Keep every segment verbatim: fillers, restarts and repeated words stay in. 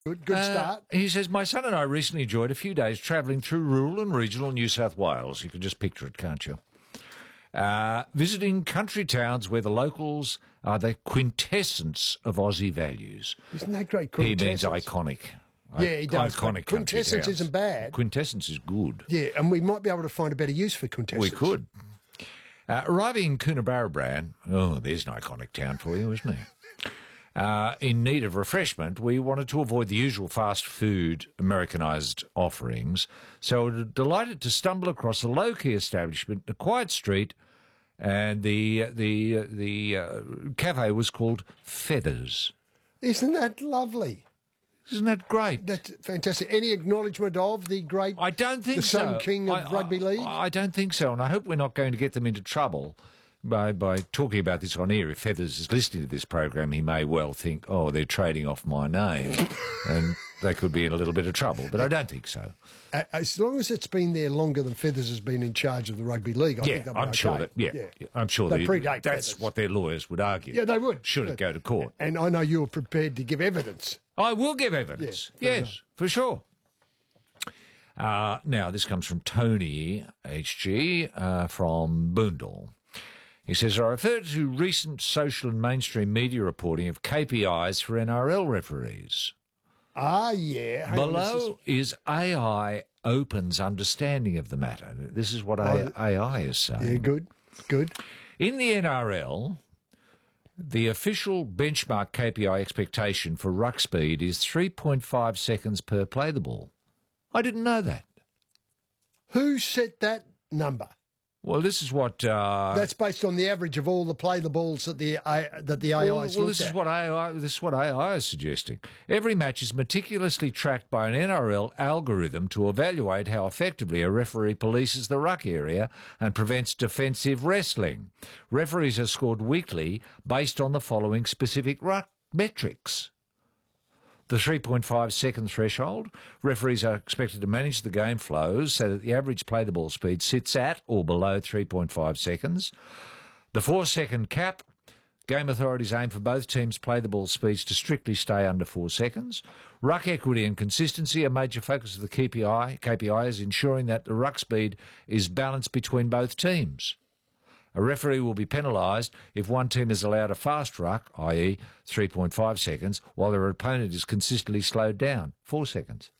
Good, good Uh, start. He says, my son and I recently enjoyed a few days travelling through rural and regional New South Wales. You can just picture it, can't you? Uh, visiting country towns where the locals are the quintessence of Aussie values. Isn't that great? He means Quintessence. iconic. Yeah, he does. Iconic but country quintessence towns. isn't bad. Quintessence is good. Yeah, and we might be able to find a better use for quintessence. We could. Uh, arriving in Coonabarabran, oh, there's an iconic town for you, isn't it? Uh, in need of refreshment, we wanted to avoid the usual fast food Americanised offerings, so we were delighted to stumble across a low-key establishment in a quiet street, and the the the uh, cafe was called Feathers. Isn't that lovely? Isn't that great? That's fantastic. Any acknowledgement of the great I don't think the so. Sun King of I- rugby I- league? I don't think so, and I hope we're not going to get them into trouble by by talking about this on air. If Feathers is listening to this program, he may well think, "Oh, they're trading off my name," and they could be in a little bit of trouble. But I don't think so. A- As long as it's been there longer than Feathers has been in charge of the rugby league, I yeah, think they'll be I'm okay. sure that. Yeah, yeah, I'm sure They that predate that's Feathers. what their lawyers would argue. Yeah, they would. Should it go to court? And I know you're prepared to give evidence. I will give evidence. Yeah, fair yes, for sure. Uh, now, this comes from Tony H G uh, from Boondall. He says, I refer to recent social and mainstream media reporting of K P Is for N R L referees. Ah, yeah. Hang on, this is- Below is A I Open's understanding of the matter. This is what A I is saying. Yeah, good, good. In the N R L, the official benchmark K P I expectation for ruck speed is three point five seconds per play the ball. I didn't know that. Who set that number? Well, this is what... Uh, That's based on the average of all the play the balls that the A- that the A I well, is well, looked this is at. what A I this is what A I is suggesting. Every match is meticulously tracked by an N R L algorithm to evaluate how effectively a referee polices the ruck area and prevents defensive wrestling. Referees are scored weekly based on the following specific ruck metrics. The three point five second threshold. Referees are expected to manage the game flows so that the average play the ball speed sits at or below three point five seconds. The four second cap. Game authorities aim for both teams' play the ball speeds to strictly stay under four seconds. Ruck equity and consistency. A major focus of the K P I, K P I is ensuring that the ruck speed is balanced between both teams. A referee will be penalised if one team is allowed a fast ruck, that is three point five seconds, while their opponent is consistently slowed down, four seconds.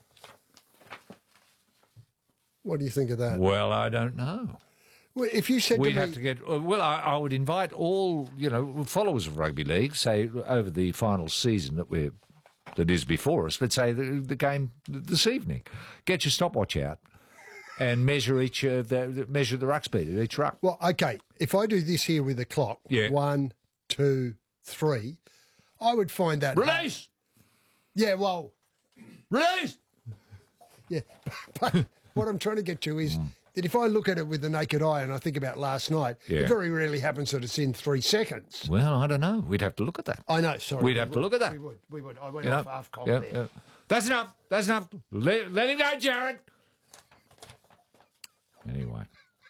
What do you think of that? Well, I don't know. Well, if you said We'd to me, have to get... Well, I, I would invite all, you know, followers of rugby league, say, over the final season that we're that is before us, let's say the, the game this evening. Get your stopwatch out and measure each uh, the, measure the ruck speed of each ruck. well, okay, if I do this here with a clock, Yeah. one, two, three, I would find that... Release! Yeah, well, Release! yeah. But what I'm trying to get to is that if I look at it with the naked eye and I think about last night, Yeah. it very rarely happens that it's in three seconds. Well, I don't know. We'd have to look at that. I know, sorry. We'd we have to would, look at that. We would, we would. I went You know? off half cock Yeah, there. yeah. That's enough. That's enough. Let, let him go, Jared. Anyway,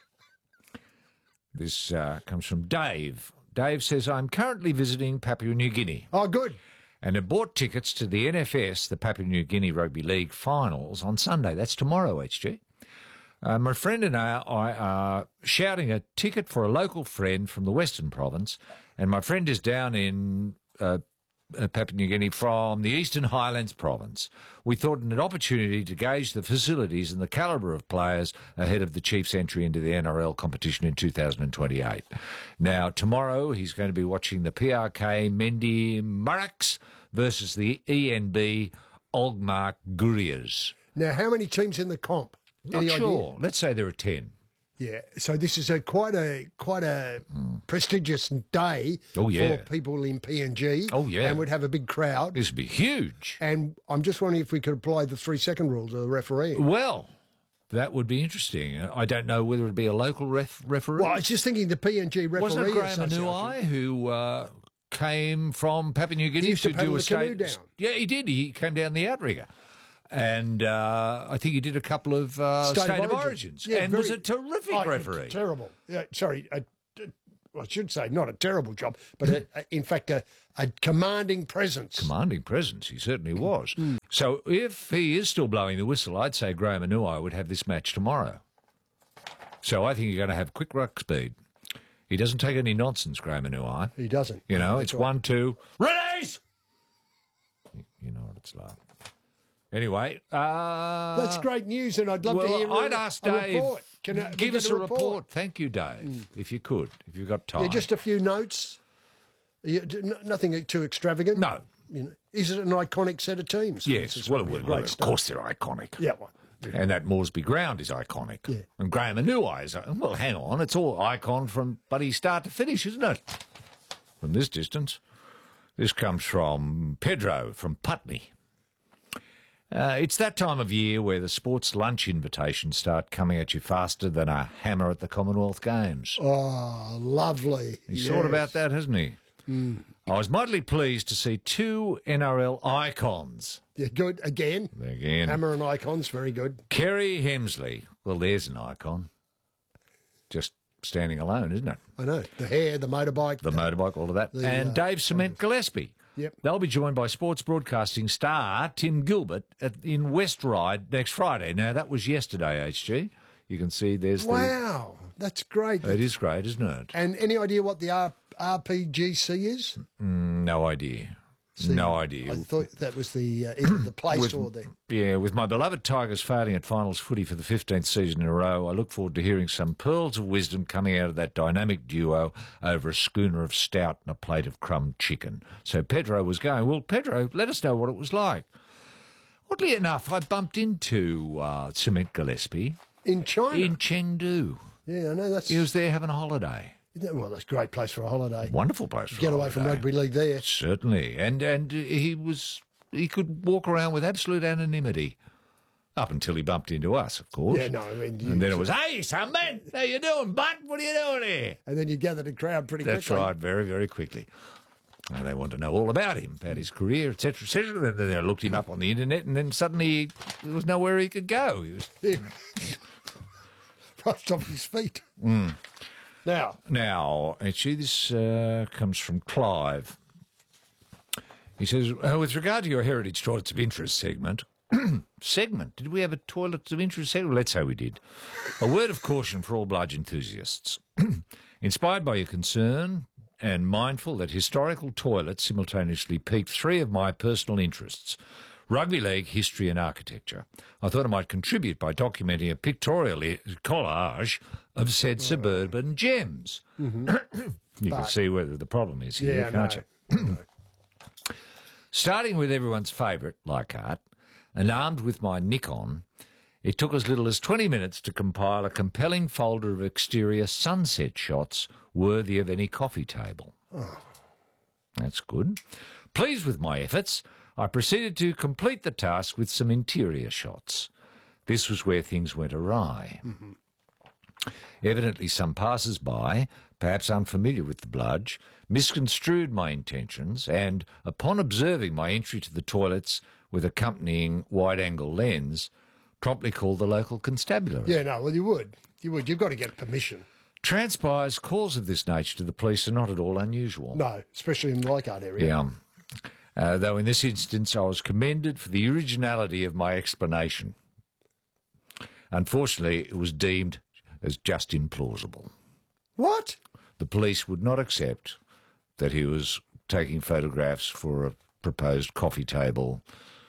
this uh, comes from Dave. Dave says, I'm currently visiting Papua New Guinea Oh, good. and have bought tickets to the N F S, the Papua New Guinea Rugby League finals, on Sunday. That's tomorrow, H G. Uh, my friend and I are shouting a ticket for a local friend from the Western Province, and my friend is down in uh, uh, Papua New Guinea from the Eastern Highlands Province. We thought an opportunity to gauge the facilities and the calibre of players ahead of the Chiefs' entry into the N R L competition in two thousand twenty-eight. Now, tomorrow he's going to be watching the P R K Mendi Murraks versus the E N B Ogmark Gurias. Now, how many teams in the comp? Not Any idea? sure. Let's say there are ten. Yeah, so this is a quite a quite a prestigious day Oh, yeah. for people in P N G. Oh, yeah. and would have a big crowd. This would be huge. And I'm just wondering if we could apply the three second rule to the referee. Well, that would be interesting. I don't know whether it'd be a local ref- referee. Well, I was just thinking the P N G referee Wasn't it Graham Association. Anuai who uh, came from Papua New Guinea used to do paddle a the canoe state? down. Yeah, he did. He came down the outrigger. And uh, I think he did a couple of uh, state, of origins. Yeah, and very- was a terrific oh, referee. Terrible. Yeah, sorry. Uh, uh, I should say, not a terrible job, but a, a, in fact, a, a commanding presence. Commanding presence, he certainly was. So if he is still blowing the whistle, I'd say Graham Anui would have this match tomorrow. So I think you're going to have quick ruck speed. He doesn't take any nonsense, Graham Anui. He doesn't. You know, That's it's right. one, two, release! You know what it's like. Anyway, uh... That's great news, and I'd love well, to hear I'd a, ask a Dave, report. Can I, give we us get a report. Thank you, Dave, Mm. if you could, if you've got time. Yeah, just a few notes. Yeah, d- n- nothing too extravagant. No. You know, is it an iconic set of teams? for Yes, instance, well, would be a well, great of start. course they're iconic. Yeah, well, And that Moresby ground is iconic. Yeah. And Graham Anui is, well, hang on, it's all icon from bloody start to finish, isn't it? From this distance. This comes from Pedro from Putney. Uh, it's that time of year where the sports lunch invitations start coming at you faster than a hammer at the Commonwealth Games. oh, lovely. He's yes. thought about that, hasn't he? Mm. I was mightily pleased to see two N R L icons. Yeah, good. Again, Again. Hammer and Icons, very good. Kerry Hemsley. Well, there's an icon. Just standing alone, isn't it? I know. The hair, the motorbike. The motorbike, all of that. The, and uh, Dave Cement Gillespie. Yep. They'll be joined by sports broadcasting star Tim Gilbert at, in West Ryde next Friday. Now, that was yesterday, H G. You can see there's Wow, that's great. the... It is great, isn't it? And any idea what the R- RPG is? Mm, no idea. no idea. I thought that was the uh, either the place With- or the... Yeah, with my beloved Tigers failing at finals footy for the fifteenth season in a row, I look forward to hearing some pearls of wisdom coming out of that dynamic duo over a schooner of stout and a plate of crumb chicken. So Pedro was going, well, Pedro, let us know what it was like. Oddly enough, I bumped into uh, Cement Gillespie In China. in Chengdu. yeah, I know. That's... He was there having a holiday. Well, that's a great place for a holiday. Wonderful place for Get a away from holiday. rugby league there. Certainly, and and he was he could walk around with absolute anonymity up until he bumped into us, of course. Yeah, no, I mean... you- And then it was, hey, some men, how you doing, bud? What are you doing here? And then you gathered a crowd pretty That's quickly. right, very, very quickly. And they want to know all about him, about his career, et cetera, et cetera. And then they looked him up on the internet, and then suddenly there was nowhere he could go. He was... Yeah. Right off his feet. Mm. Now, Now, actually, this uh, comes from Clive. He says, uh, with regard to your Heritage Toilets of Interest segment, segment, did we have a Toilets of Interest segment? Let's say we did. A word of caution for all bludge enthusiasts. Inspired by your concern and mindful that historical toilets simultaneously piqued three of my personal interests, rugby league, history and architecture, I thought I might contribute by documenting a pictorial i- collage of said suburban gems. You can see whether the problem is here, yeah, can't no. you? Starting with everyone's favourite, Leichhardt, and armed with my Nikon, it took as little as twenty minutes to compile a compelling folder of exterior sunset shots worthy of any coffee table. That's good. Pleased with my efforts, I proceeded to complete the task with some interior shots. This was where things went awry. Evidently, some passers-by, perhaps unfamiliar with the bludge, misconstrued my intentions and, upon observing my entry to the toilets with accompanying wide-angle lens, promptly called the local constabulary. Yeah, no, well, you would. You would. You've got to get permission. Transpires calls of this nature to the police are not at all unusual. No, especially in the Leichhardt area. Yeah. Uh, though in this instance I was commended for the originality of my explanation. Unfortunately, it was deemed as just implausible. What? The police would not accept that he was taking photographs for a proposed coffee table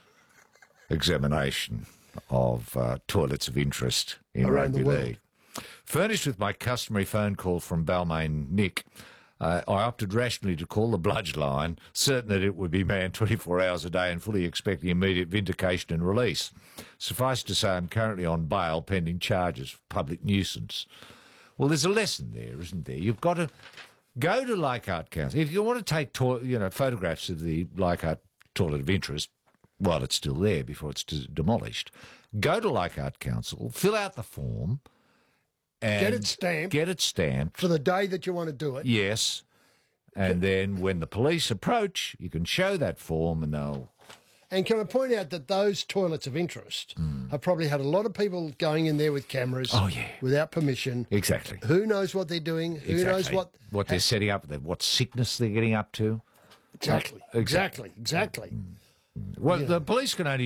examination of uh, toilets of interest in Around the rugby world. league. Furnished with my customary phone call from Balmain Nick, uh, I opted rationally to call the bludge line, certain that it would be manned twenty-four hours a day and fully expecting immediate vindication and release. Suffice to say I'm currently on bail pending charges for public nuisance. Well, there's a lesson there, isn't there? You've got to go to Leichhardt Council. If you want to take to- you know, photographs of the Leichhardt toilet of interest while it's still there before it's d- demolished, go to Leichhardt Council, fill out the form, and Get it stamped. Get it stamped. For the day that you want to do it. Yes. And then when the police approach, you can show that form and they'll... And can I point out that those toilets of interest Hmm. I've probably had a lot of people going in there with cameras Oh, yeah. without permission. Exactly. Who knows what they're doing? Who exactly. knows what... What they're setting up, what sickness they're getting up to. Exactly, exactly, exactly. Well, the police can only